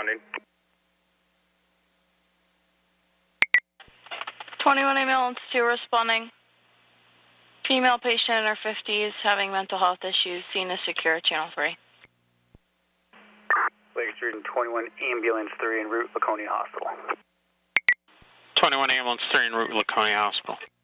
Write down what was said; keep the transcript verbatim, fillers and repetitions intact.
responding. twenty-one ambulance two responding. Female patient in her fifties having mental health issues, seen as secure, channel three. Lake Street and twenty-one ambulance three en route Laconia Hospital. twenty-one ambulance three en route Laconia Hospital.